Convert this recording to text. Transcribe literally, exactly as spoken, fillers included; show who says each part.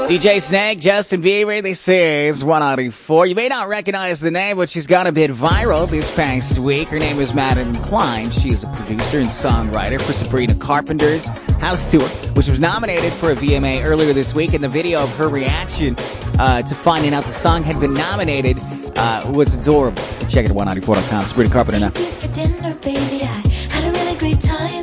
Speaker 1: D J Snake, Justin Bieber, this is one ninety-four. You may not recognize the name, but she's gone a bit viral this past week. Her name is Madeline Klein. She is a producer and songwriter for Sabrina Carpenter's House Tour, which was nominated for a V M A earlier this week. And the video of her reaction uh, to finding out the song had been nominated uh, was adorable. Check it at one ninety-four dot com. Sabrina Carpenter now.
Speaker 2: Thank you for dinner, baby. I had a really great time.